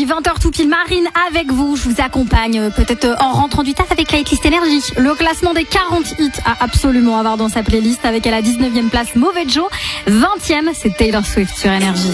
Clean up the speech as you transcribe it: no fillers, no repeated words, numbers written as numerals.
Énergie, 20h tout pile. Marine avec vous, je vous accompagne peut-être en rentrant du taf avec la hitlist Énergie. Le classement des 40 hits à absolument avoir dans sa playlist avec à la 19e place Mauvais Joe, 20e c'est Taylor Swift sur Énergie.